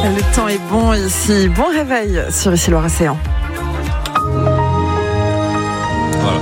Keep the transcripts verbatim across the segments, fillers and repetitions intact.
Le temps est bon ici. Bon réveil sur Ici Loire-Océan. Voilà.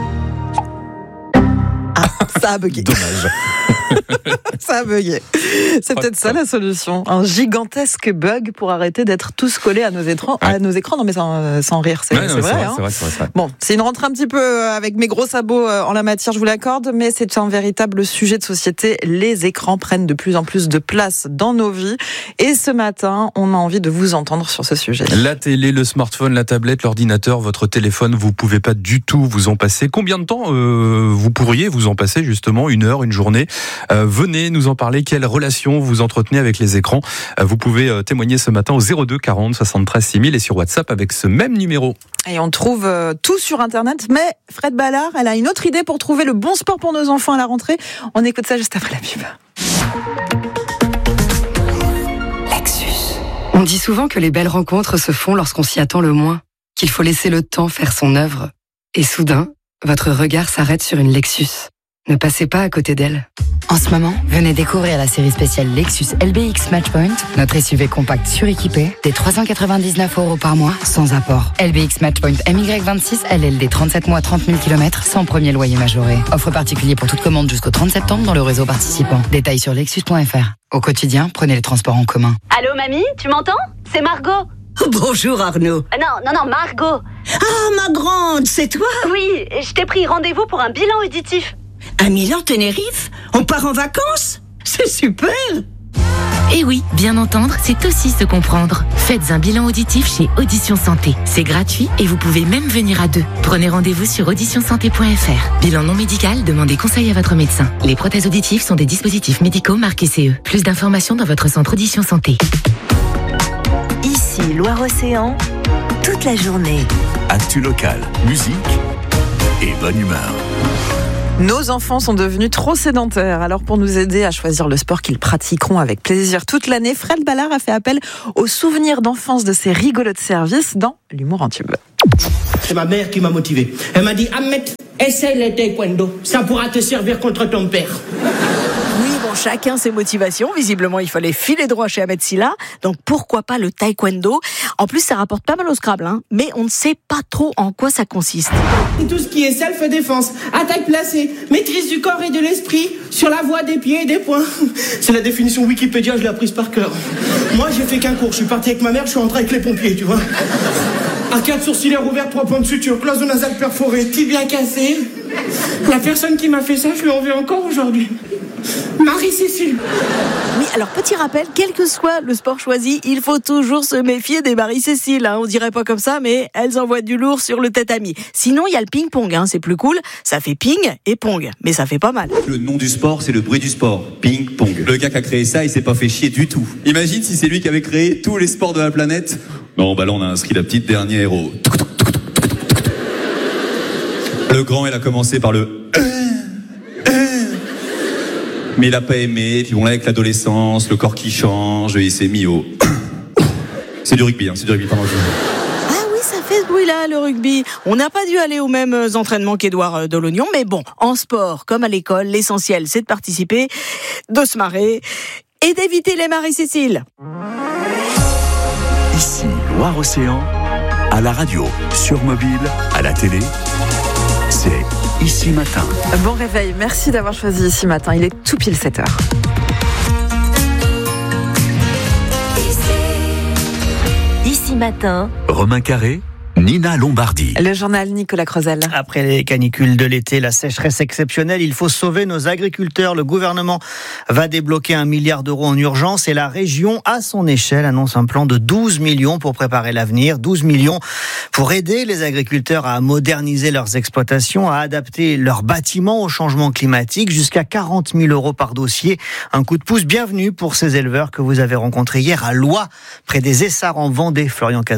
Ah, ça a bugué. Dommage. Ça a bugué. C'est peut-être ça la solution. Un gigantesque bug pour arrêter d'être tous collés à nos écrans. Ouais. À nos écrans. Non mais sans, sans rire, c'est, ouais, c'est, non, vrai, c'est, vrai, hein. c'est vrai. C'est vrai, c'est vrai. Bon, c'est une rentrée un petit peu avec mes gros sabots en la matière, je vous l'accorde, mais c'est un véritable sujet de société. Les écrans prennent de plus en plus de place dans nos vies. Et ce matin, on a envie de vous entendre sur ce sujet. La télé, le smartphone, la tablette, l'ordinateur, votre téléphone, vous pouvez pas du tout vous en passer. Combien de temps euh, vous pourriez vous en passer justement? Une heure, une journée? euh, Venez nous en parler. Quelle relation vous entretenez avec les écrans? euh, Vous pouvez euh, témoigner ce matin au zéro deux quarante soixante-treize six mille et sur WhatsApp avec ce même numéro. Et on trouve euh, tout sur Internet, mais Fred Ballard, elle a une autre idée pour trouver le bon sport pour nos enfants à la rentrée. On écoute ça juste après la pub. Lexus. On dit souvent que les belles rencontres se font lorsqu'on s'y attend le moins, qu'il faut laisser le temps faire son œuvre. Et soudain, votre regard s'arrête sur une Lexus. Ne passez pas à côté d'elle. En ce moment, venez découvrir la série spéciale Lexus L B X Matchpoint, notre S U V compact suréquipé, des trois cent quatre-vingt-dix-neuf euros par mois, sans apport. L B X Matchpoint M Y vingt-six, L L D trente-sept mois, trente mille kilomètres, sans premier loyer majoré. Offre particulier pour toute commande jusqu'au trente septembre dans le réseau participant. Détails sur lexus point f r. Au quotidien, prenez les transports en commun. Allô mamie, tu m'entends? C'est Margot. Bonjour Arnaud. Ah non, non, non, Margot. Ah, ma grande, c'est toi? Oui, je t'ai pris rendez-vous pour un bilan auditif. À Milan, Tenerife? On part en vacances? C'est super! Et oui, bien entendre, c'est aussi se comprendre. Faites un bilan auditif chez Audition Santé. C'est gratuit et vous pouvez même venir à deux. Prenez rendez-vous sur audition santé point f r. Bilan non médical, demandez conseil à votre médecin. Les prothèses auditives sont des dispositifs médicaux marqués C E. Plus d'informations dans votre centre Audition Santé. Ici Loire-Océan, toute la journée. Actu local, musique et bonne humeur. Nos enfants sont devenus trop sédentaires. Alors pour nous aider à choisir le sport qu'ils pratiqueront avec plaisir toute l'année, Fred Ballard a fait appel aux souvenirs d'enfance de ses rigolos de service dans l'humour en tube. C'est ma mère qui m'a motivé. Elle m'a dit « Ahmed, essaye le taekwondo, ça pourra te servir contre ton père ». Oui, bon, chacun ses motivations. Visiblement, il fallait filer droit chez Ahmed Silla. Donc, pourquoi pas le taekwondo? En plus, ça rapporte pas mal au Scrabble, hein. Mais on ne sait pas trop en quoi ça consiste. Tout ce qui est self-défense, attaque placée, maîtrise du corps et de l'esprit, sur la voie des pieds et des poings. C'est la définition Wikipédia, je l'ai apprise par cœur. Moi, j'ai fait qu'un cours. Je suis parti avec ma mère, je suis rentré avec les pompiers, tu vois. Arcade sourcilière ouverte, trois points de suture, cloison nasale perforée, tibia cassé. La personne qui m'a fait ça, je lui en veux encore aujourd'hui. Marie-Cécile. Oui, alors petit rappel, quel que soit le sport choisi, il faut toujours se méfier des Marie-Cécile. Hein. On dirait pas comme ça, mais elles envoient du lourd sur le tatami. Sinon, il y a le ping-pong, hein. C'est plus cool. Ça fait ping et pong, mais ça fait pas mal. Le nom du sport, c'est le bruit du sport. Ping-pong. Le gars qui a créé ça, il s'est pas fait chier du tout. Imagine si c'est lui qui avait créé tous les sports de la planète. Non, bah là, on a inscrit la petite dernière au... Le grand, il a commencé par le... Mais il a pas aimé, puis bon là avec l'adolescence, le corps qui change, il s'est mis au... C'est du rugby, hein, c'est du rugby, pardon. Ah oui, ça fait ce bruit-là, le rugby. On n'a pas dû aller aux mêmes entraînements qu'Édouard Delognon, mais bon, en sport, comme à l'école, l'essentiel c'est de participer, de se marrer et d'éviter les Marie-Cécile. Ici Loire-Océan, à la radio, sur mobile, à la télé, c'est Ici Matin. Bon réveil, merci d'avoir choisi Ici Matin. Il est tout pile sept heures. Ici Matin. Romain Carré, Nina Lombardi. Le journal Nicolas Crozel. Après les canicules de l'été, la sécheresse exceptionnelle, il faut sauver nos agriculteurs. Le gouvernement va débloquer un milliard d'euros en urgence et la région, à son échelle, annonce un plan de douze millions pour préparer l'avenir. douze millions pour aider les agriculteurs à moderniser leurs exploitations, à adapter leurs bâtiments au changement climatique. Jusqu'à quarante mille euros par dossier. Un coup de pouce bienvenu pour ces éleveurs que vous avez rencontrés hier à Loie, près des Essarts en Vendée. Florian Cazola.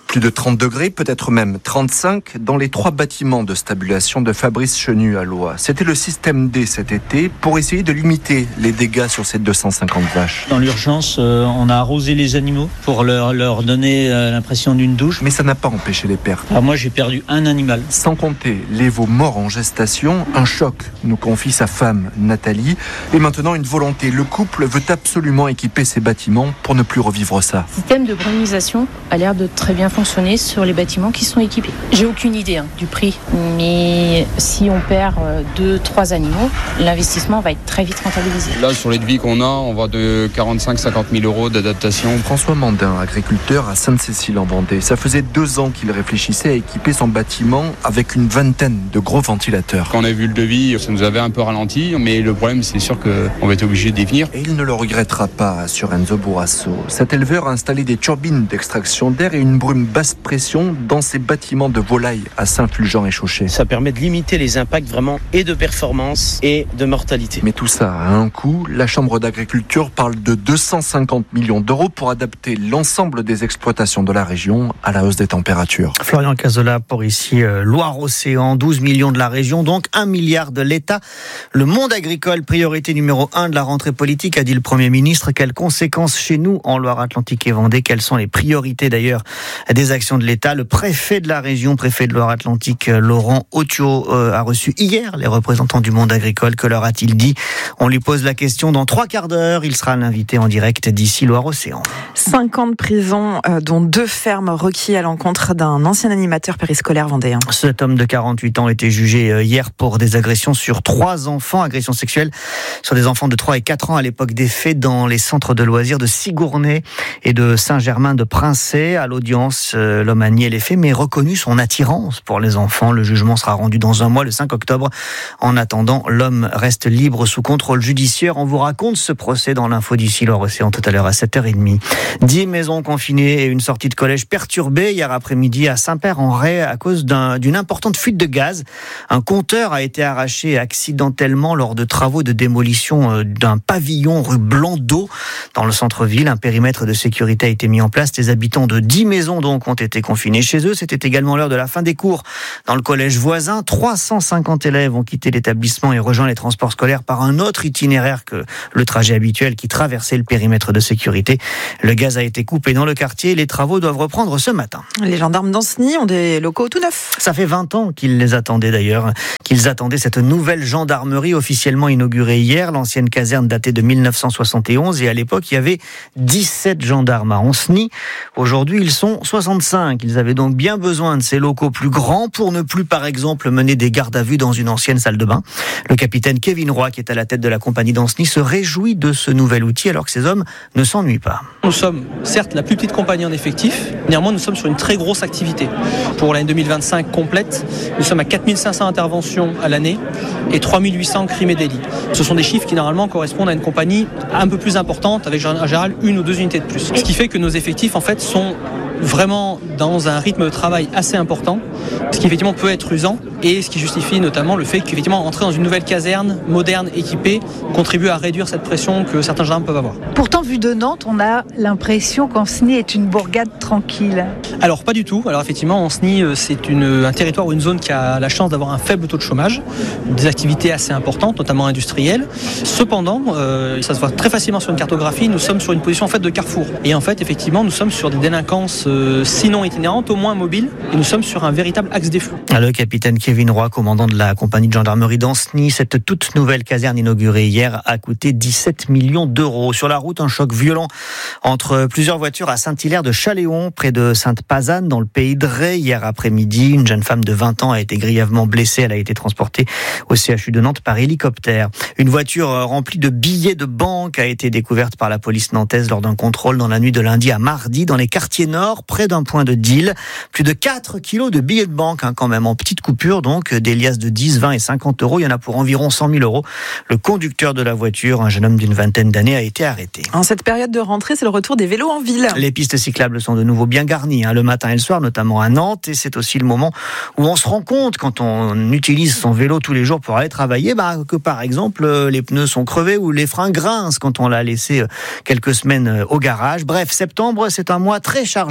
Plus de trente degrés, peut-être même trente-cinq, dans les trois bâtiments de stabulation de Fabrice Chenu à Loie. C'était le système D cet été pour essayer de limiter les dégâts sur ces deux cent cinquante vaches. Dans l'urgence, euh, on a arrosé les animaux pour leur, leur donner euh, l'impression d'une douche. Mais ça n'a pas empêché les pertes. Alors moi, j'ai perdu un animal. Sans compter les veaux morts en gestation, un choc, nous confie sa femme Nathalie. Et maintenant, une volonté. Le couple veut absolument équiper ces bâtiments pour ne plus revivre ça. Le système de brumisation a l'air de très bien fonctionner sur les bâtiments qui sont équipés. J'ai aucune idée hein, du prix, mais si on perd deux, trois animaux, l'investissement va être très vite rentabilisé. Là, sur les devis qu'on a, on va de quarante-cinq à cinquante mille euros d'adaptation. François Mandin, agriculteur à Sainte-Cécile en Vendée. Ça faisait deux ans qu'il réfléchissait à équiper son bâtiment avec une vingtaine de gros ventilateurs. Quand on a vu le devis, ça nous avait un peu ralenti, mais le problème, c'est sûr qu'on va être obligé d'y venir. Et il ne le regrettera pas, assure Enzo Bourrasso. Cet éleveur a installé des turbines d'extraction d'air et une brume basse pression dans ses bâtiments de volailles à Saint-Fulgent-et-Chauchet. Ça permet de limiter les impacts vraiment et de performance et de mortalité. Mais tout ça a un coût. La Chambre d'agriculture parle de deux cent cinquante millions d'euros pour adapter l'ensemble des exploitations de la région à la hausse des températures. Florian Cazola pour ici euh, Loire-Océan, douze millions de la région, donc un milliard de l'État. Le monde agricole, priorité numéro un de la rentrée politique, a dit le Premier ministre. Quelles conséquences chez nous en Loire-Atlantique et Vendée? Quelles sont les priorités d'ailleurs des actions de l'État? Le préfet de la région, préfet de Loire-Atlantique, Laurent Otio, euh, a reçu hier les représentants du monde agricole. Que leur a-t-il dit? On lui pose la question dans trois quarts d'heure. Il sera l'invité en direct d'ici Loire-Océan. Cinq ans de prison, euh, dont deux fermes requis à l'encontre d'un ancien animateur périscolaire vendéen. Cet homme de quarante-huit ans était jugé hier pour des agressions sur trois enfants, agressions sexuelles sur des enfants de trois et quatre ans à l'époque des faits dans les centres de loisirs de Sigournay et de Saint-Germain-de-Princey. À l'audience, euh, l'homme a nié les faits, mais reconnu son attirance pour les enfants. Le jugement sera rendu dans un mois, le cinq octobre. En attendant, l'homme reste libre sous contrôle judiciaire. On vous raconte ce procès dans l'info d'ici Loire-Océan tout à l'heure à sept heures trente. Dix maisons confinées et une sortie de collège perturbée hier après-midi à Saint-Père-en-Retz à cause d'un, d'une importante fuite de gaz. Un compteur a été arraché accidentellement lors de travaux de démolition d'un pavillon rue Blanc-d'Eau dans le centre-ville. Un périmètre de sécurité a été mis en place. Les habitants de dix maisons donc ont été confinés chez eux. C'était également l'heure de la fin des cours dans le collège voisin. trois cent cinquante élèves ont quitté l'établissement et rejoint les transports scolaires par un autre itinéraire que le trajet habituel qui traversait le périmètre de sécurité. Le gaz a été coupé dans le quartier. Les travaux doivent reprendre ce matin. Les gendarmes d'Ancenis ont des locaux tout neufs. Ça fait vingt ans qu'ils les attendaient d'ailleurs, qu'ils attendaient cette nouvelle gendarmerie officiellement inaugurée hier. L'ancienne caserne datait de mille neuf cent soixante et onze et à l'époque il y avait dix-sept gendarmes à Ancenis. Aujourd'hui ils sont soixante-cinq. Ils avaient donc bien besoin de ces locaux plus grands pour ne plus par exemple mener des gardes à vue dans une ancienne salle de bain. Le capitaine Kevin Roy, qui est à la tête de la compagnie d'Ancenis, se réjouit de ce nouvel outil alors que ces hommes ne s'ennuient pas. Nous sommes certes la plus petite compagnie en effectif, néanmoins nous sommes sur une très grosse activité. Pour l'année deux mille vingt-cinq complète, nous sommes à quatre mille cinq cents interventions à l'année et trois mille huit cents crimes et délits. Ce sont des chiffres qui normalement correspondent à une compagnie un peu plus importante avec en général une ou deux unités de plus. Ce qui fait que nos effectifs en fait sont vraiment dans un rythme de travail assez important, ce qui effectivement peut être usant et ce qui justifie notamment le fait qu'effectivement entrer dans une nouvelle caserne moderne, équipée, contribue à réduire cette pression que certains gendarmes peuvent avoir. Pourtant, vu de Nantes, on a l'impression qu'Ancenis est une bourgade tranquille. Alors pas du tout. Alors effectivement, Ancenis, c'est une, un territoire ou une zone qui a la chance d'avoir un faible taux de chômage, des activités assez importantes, notamment industrielles. Cependant, euh, ça se voit très facilement sur une cartographie, nous sommes sur une position en fait de carrefour. Et en fait, effectivement, nous sommes sur des délinquances euh, sinon itinérantes, au moins mobiles, et nous sommes sur un véritable axe des flux. Le capitaine Kevin Roy, commandant de la compagnie de gendarmerie d'Ancenis, cette toute nouvelle caserne inaugurée hier a coûté dix-sept millions d'euros. Sur la route, un choc violent entre plusieurs voitures à Saint-Hilaire de Chaléon, près de Sainte-Pazanne, dans le pays de Ré. Hier après-midi, une jeune femme de vingt ans a été grièvement blessée. Elle a été transportée au C H U de Nantes par hélicoptère. Une voiture remplie de billets de banque a été découverte par la police nantaise lors d'un contrôle dans la nuit de lundi à mardi, dans les quartiers nord, près d'un point de deal. Plus de quatre kilos de billets de banque, hein, quand même, en petite coupure, donc des liasses de dix, vingt et cinquante euros. Il y en a pour environ cent mille euros. Le conducteur de la voiture, un jeune homme d'une vingtaine d'années, a été arrêté. En cette période de rentrée, c'est le retour des vélos en ville. Les pistes cyclables sont de nouveau bien garnies, hein, le matin et le soir, notamment à Nantes. Et c'est aussi le moment où on se rend compte, quand on utilise son vélo tous les jours pour aller travailler, bah, que par exemple, les pneus sont crevés ou les freins grincent quand on l'a laissé quelques semaines au garage. Bref, septembre, c'est un mois très chargé pour les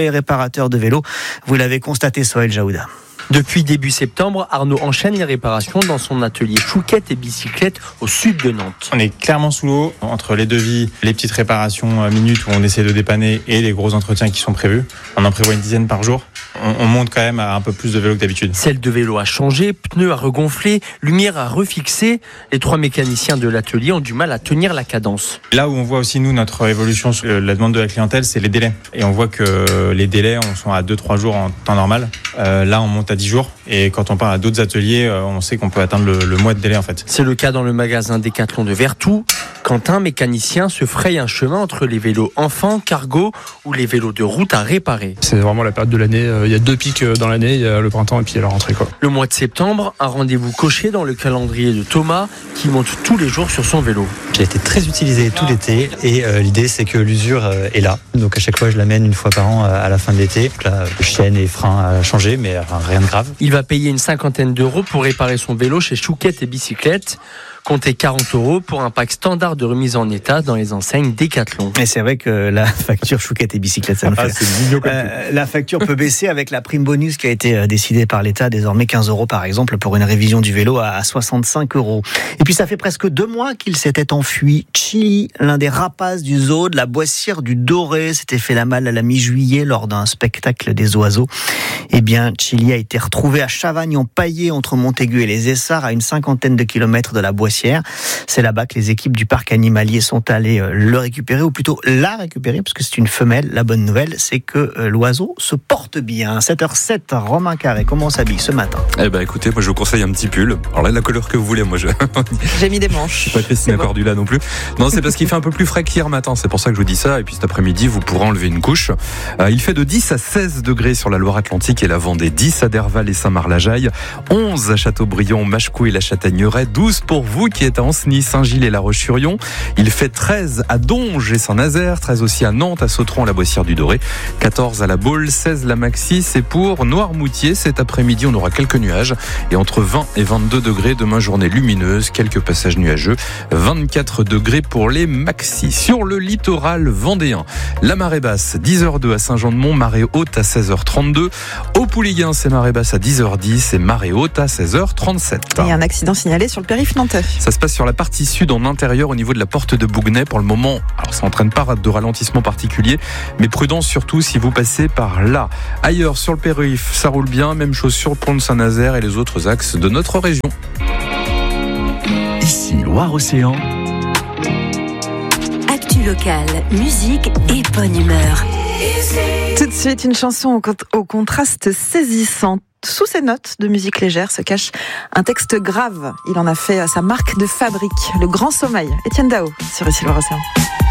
les réparateurs de vélos. Vous l'avez constaté, Sohail Jaouda. Depuis début septembre, Arnaud enchaîne les réparations dans son atelier chouquette et bicyclette au sud de Nantes. On est clairement sous l'eau entre les devis, les petites réparations minutes où on essaie de dépanner et les gros entretiens qui sont prévus. On en prévoit une dizaine par jour. On monte quand même à un peu plus de vélo que d'habitude. Selle de vélo a changé, pneus a regonflé, lumière a refixé. Les trois mécaniciens de l'atelier ont du mal à tenir la cadence. Là où on voit aussi nous notre évolution sur la demande de la clientèle, c'est les délais. Et on voit que les délais on sont à deux trois jours en temps normal. Euh, là on monte à dix jours. Et quand on parle à d'autres ateliers, on sait qu'on peut atteindre le, le mois de délai en fait. C'est le cas dans le magasin Décathlon de Vertou. Quentin, mécanicien, se fraye un chemin entre les vélos enfants, cargo ou les vélos de route à réparer. C'est vraiment la période de l'année. Il y a deux pics dans l'année, il y a le printemps et puis il y a la rentrée, quoi. Le mois de septembre, un rendez-vous coché dans le calendrier de Thomas qui monte tous les jours sur son vélo. J'ai été très utilisé tout l'été et euh, l'idée c'est que l'usure euh, est là. Donc à chaque fois je l'amène une fois par an euh, à la fin de l'été. Donc là, chaîne et frein à changer mais euh, rien de grave. Il va payer une cinquantaine d'euros pour réparer son vélo chez Chouquette et Bicyclette. Comptez quarante euros pour un pack standard de remise en état dans les enseignes Décathlon. Et c'est vrai que la facture chouquette et bicyclette, ça nous fait... Ah, c'est mignon comme euh, la facture peut baisser avec la prime bonus qui a été décidée par l'État, désormais quinze euros par exemple pour une révision du vélo à soixante-cinq euros. Et puis ça fait presque deux mois qu'il s'était enfui. Chili, l'un des rapaces du zoo de la Boissière du Doré, s'était fait la malle à la mi-juillet lors d'un spectacle des oiseaux. Eh bien, Chili a été retrouvé à Chavagne-en-Paillé entre Montaigu et les Essarts, à une cinquantaine de kilomètres de la Boissière. C'est là-bas que les équipes du parc animalier sont allées le récupérer, ou plutôt la récupérer, parce que c'est une femelle. La bonne nouvelle, c'est que l'oiseau se porte bien. sept heures zéro sept, Romain Carré, comment on s'habille ce matin ? Eh ben écoutez, moi je vous conseille un petit pull. Alors là, la couleur que vous voulez, moi je... J'ai mis des manches. Je suis pas Christina Cordula non plus. Non, c'est parce qu'il fait un peu plus frais qu'hier matin, c'est pour ça que je vous dis ça. Et puis cet après-midi, vous pourrez enlever une couche. Euh, il fait de dix à seize degrés sur la Loire-Atlantique et la Vendée, dix à Derval et Saint-Marc-la-Jaille, onze à Châteaubriand, Machecoul et la Châtaigneraie, douze pour vous qui êtes à Ancenis, Saint-Gilles et La Roche-sur-Yon. Il fait treize à Donge et Saint-Nazaire, treize aussi à Nantes, à Sautron, la Boissière du Doré, quatorze à La Baule, seize la Maxis. Et pour Noirmoutier, cet après-midi, on aura quelques nuages et entre vingt et vingt-deux degrés. Demain, journée lumineuse, quelques passages nuageux, vingt-quatre degrés pour les Maxis. Sur le littoral vendéen, la marée basse, dix heures deux à Saint-Jean-de-Mont, marée haute à seize heures trente-deux. Au Pouliguen, c'est marée basse à dix heures dix et marée haute à seize heures trente-sept. Et un accident signalé sur le périph' nantais. Ça se passe sur la partie sud en intérieur au niveau de la porte de Bougnay. Pour le moment, alors ça n'entraîne pas de ralentissement particulier, mais prudence surtout si vous passez par là. Ailleurs, sur le périph', ça roule bien. Même chose sur le pont de Saint-Nazaire et les autres axes de notre région. Ici, Loire-Océan. Actu locale, musique et bonne humeur. Tout de suite, une chanson au, cont- au contraste saisissant. Sous ces notes de musique légère se cache un texte grave. Il en a fait sa marque de fabrique, le grand sommeil. Étienne Dao sur Ici Loire-Océan.